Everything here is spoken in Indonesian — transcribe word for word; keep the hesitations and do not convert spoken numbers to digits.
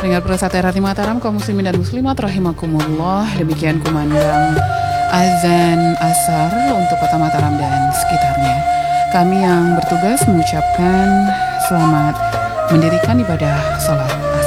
Pendengar Persatu R T Mataram, kaum muslimin dan muslimat rahimakumullah. Demikian kumandang azan asar untuk kota Mataram dan sekitarnya. Kami yang bertugas mengucapkan selamat mendirikan ibadah salat